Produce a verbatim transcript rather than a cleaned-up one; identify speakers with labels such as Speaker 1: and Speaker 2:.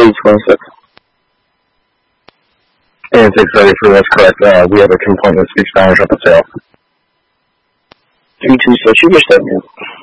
Speaker 1: three twenty-six.
Speaker 2: And six thirty-three, that's correct. Uh, we have a complaint that speaks Spanish up at sale.
Speaker 1: three two six, you just said